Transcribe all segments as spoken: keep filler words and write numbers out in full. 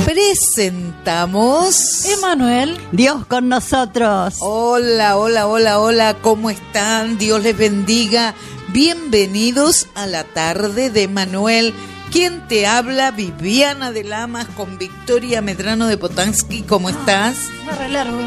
presentamos Emanuel, Dios con nosotros. Hola, hola, hola, hola, ¿cómo están? Dios les bendiga. Bienvenidos a la tarde de Emanuel. ¿Quién te habla? Viviana de Lamas con Victoria Medrano de Potansky. ¿Cómo estás? Me re largo.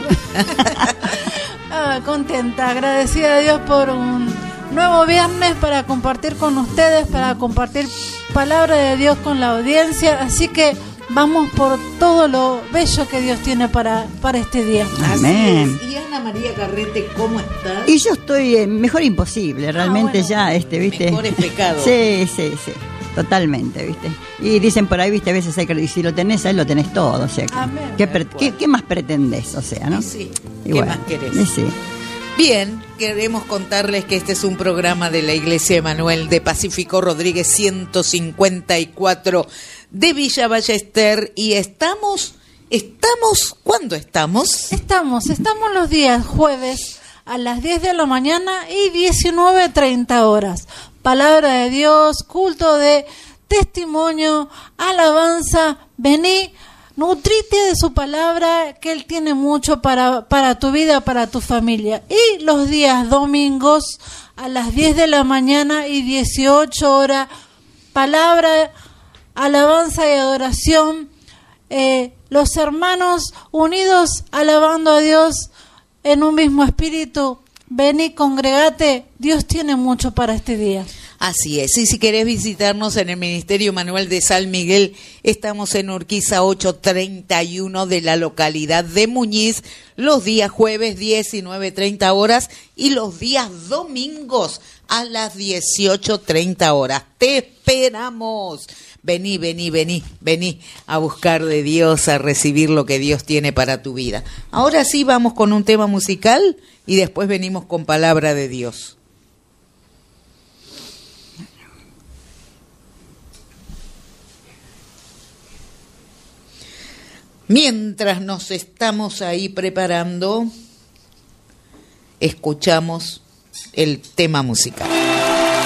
ah, contenta, agradecida a Dios por un nuevo viernes para compartir con ustedes, para compartir palabra de Dios con la audiencia. Así que vamos por todo lo bello que Dios tiene para, para este día. Amén. Y Ana María Carrete, ¿cómo estás? Y yo estoy eh, mejor imposible, realmente. Ah, bueno. Ya, este, ¿viste? Mejor es pecado. Sí, sí, sí. Totalmente, ¿viste? Y dicen por ahí, ¿viste? A veces hay que, si lo tenés, ahí lo tenés todo, o sea, que, Amén. ¿qué, pre, ¿qué, ¿qué más pretendés? O sea, ¿no? Y sí, y ¿qué bueno, más querés? Y sí. Bien, queremos contarles que este es un programa de la Iglesia Emanuel de Pacífico Rodríguez ciento cincuenta y cuatro de Villa Ballester y estamos, estamos, ¿cuándo estamos? Estamos, estamos los días jueves a las diez de la mañana y diecinueve treinta horas. Palabra de Dios, culto de testimonio, alabanza, vení, nutrite de su palabra, que Él tiene mucho para, para tu vida, para tu familia. Y los días domingos a las diez de la mañana y dieciocho horas, palabra, alabanza y adoración, eh, los hermanos unidos alabando a Dios en un mismo espíritu. Vení, congregate, Dios tiene mucho para este día. Así es, y si querés visitarnos en el Ministerio Manuel de San Miguel, estamos en Urquiza ochocientos treinta y uno de la localidad de Muñiz, los días jueves diecinueve treinta horas y los días domingos a las dieciocho treinta horas. Te esperamos. Vení, vení, vení, vení a buscar de Dios, a recibir lo que Dios tiene para tu vida. Ahora sí vamos con un tema musical y después venimos con palabra de Dios. Mientras nos estamos ahí preparando, escuchamos el tema musical.